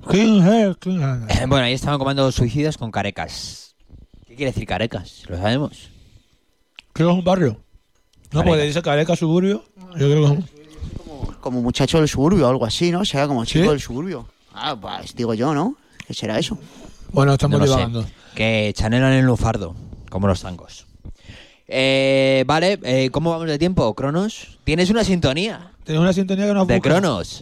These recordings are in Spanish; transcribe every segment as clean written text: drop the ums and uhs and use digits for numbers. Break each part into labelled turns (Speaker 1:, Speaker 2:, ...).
Speaker 1: Bueno, ahí estaban comando suicidas con carecas. ¿Qué quiere decir carecas? ¿Lo sabemos?
Speaker 2: Creo que es un barrio. No,
Speaker 1: Careca.
Speaker 2: porque dice Careca Suburbio. Yo creo que es un...
Speaker 3: Como muchacho del suburbio o algo así, ¿no? Será como chico
Speaker 2: ¿Sí?
Speaker 3: del suburbio. Ah, pues digo yo, ¿no? ¿Qué será eso?
Speaker 2: Bueno, estamos
Speaker 1: No lo sé.
Speaker 2: divagando.
Speaker 1: Que chanelan el lunfardo, como los tangos. Vale, ¿cómo vamos de tiempo, Cronos? ¿Tienes una sintonía
Speaker 2: Tienes una sintonía que nos
Speaker 1: de
Speaker 2: busca.
Speaker 1: Cronos?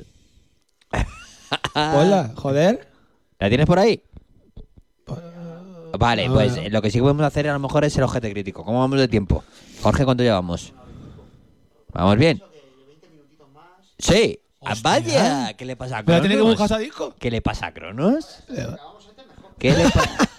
Speaker 2: Hola, joder.
Speaker 1: ¿La tienes por ahí? Vale,
Speaker 2: a
Speaker 1: pues
Speaker 2: ver.
Speaker 1: lo que sí podemos hacer a lo mejor es el ojete crítico. ¿Cómo vamos de tiempo? Jorge, ¿cuánto llevamos? ¿Vamos bien? Sí. Ah,
Speaker 2: Hostia.
Speaker 1: vaya, ¿qué le pasa a
Speaker 2: ¿Pero
Speaker 1: Cronos?
Speaker 2: tiene que buscar a disco?
Speaker 1: ¿Qué le pasa a Cronos? ¿Qué le pasa?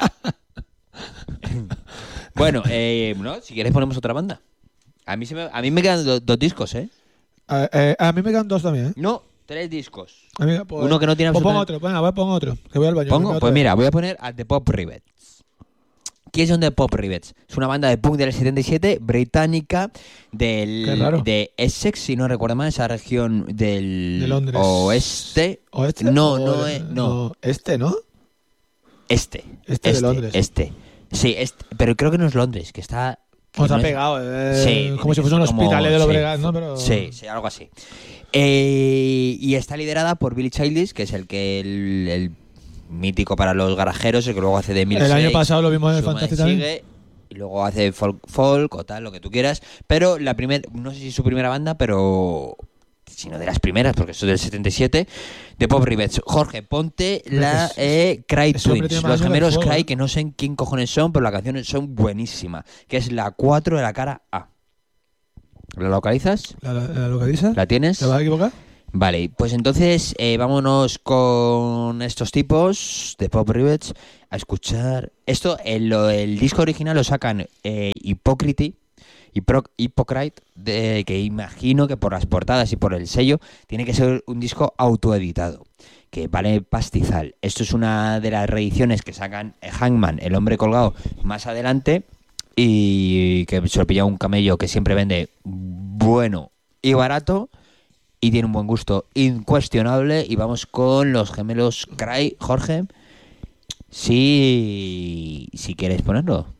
Speaker 1: Bueno, no, si quieres ponemos otra banda. A mí me quedan dos discos, ¿eh?
Speaker 2: A mí me quedan dos también, ¿eh?
Speaker 1: No, 3 discos.
Speaker 2: A mí, pues,
Speaker 1: Uno que no tiene
Speaker 2: pues pon
Speaker 1: absolutamente...
Speaker 2: otro, venga, voy a poner otro. Que voy al baño.
Speaker 1: ¿Pongo?
Speaker 2: venga,
Speaker 1: Pues
Speaker 2: otra
Speaker 1: mira, voy a poner a The Pop Rivets. ¿Quiénes son The Pop Rivets? Es una banda de punk del 77, británica,
Speaker 2: Qué raro.
Speaker 1: de Essex, si no recuerdo mal, esa región del
Speaker 2: De Londres.
Speaker 1: oeste.
Speaker 2: vez. ¿O este?
Speaker 1: No,
Speaker 2: O
Speaker 1: no,
Speaker 2: el-
Speaker 1: no.
Speaker 2: Este, ¿no?
Speaker 1: Este.
Speaker 2: Este de Londres.
Speaker 1: Este. Sí, pero creo que no es Londres, que está... que
Speaker 2: Nos
Speaker 1: no
Speaker 2: ha
Speaker 1: es-
Speaker 2: pegado,
Speaker 1: Sí,
Speaker 2: como si
Speaker 1: tiene que
Speaker 2: fuese un
Speaker 1: ser como-
Speaker 2: hospital de
Speaker 1: sí.
Speaker 2: Llobregat, ¿no? Pero...
Speaker 1: Sí, sí, algo así. Y está liderada por Billy Childish, que es el mítico para los garajeros, el que luego hace de
Speaker 2: El
Speaker 1: Milkshake,
Speaker 2: año pasado lo vimos en el
Speaker 1: Suma
Speaker 2: Fantasy
Speaker 1: y
Speaker 2: también.
Speaker 1: Sigue, y luego hace folk o tal, lo que tú quieras. Pero la primera, no sé si es su primera banda, pero sino de las primeras, porque esto es del 77, de Pop Rivets. Jorge, ponte la Cry
Speaker 2: ese hombre
Speaker 1: Twins,
Speaker 2: tiene más
Speaker 1: los
Speaker 2: años que
Speaker 1: gemelos
Speaker 2: fuego,
Speaker 1: Cry,
Speaker 2: ¿eh?
Speaker 1: que no sé en quién cojones son, pero las canciones son buenísimas, que es la 4 de la cara A. ¿La localizas?
Speaker 2: ¿La localiza?
Speaker 1: ¿La tienes?
Speaker 2: ¿Te vas a equivocar?
Speaker 1: Vale, pues entonces vámonos con estos tipos de Pop Rivets a escuchar. Esto, el disco original lo sacan Hypocrite, que imagino que por las portadas y por el sello tiene que ser un disco autoeditado, que vale pastizal. Esto es una de las reediciones que sacan Hangman, el hombre colgado, más adelante, y que se lo pilla un camello que siempre vende bueno y barato. Y tiene un buen gusto incuestionable. Y vamos con los gemelos Cry. Jorge, si quieres ponerlo.